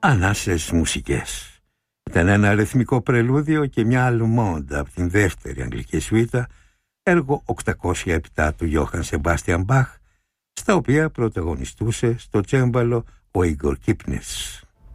ανάσες μουσικές. Ήταν ένα αριθμικό πρελούδιο και μια αλμόντα από την δεύτερη αγγλική σουίτα, έργο 807 του Γιώχαν Σεμπάστιαν Μπαχ, στα οποία πρωταγωνιστούσε στο τσέμπαλο ο Ίγκορ Κίπνης.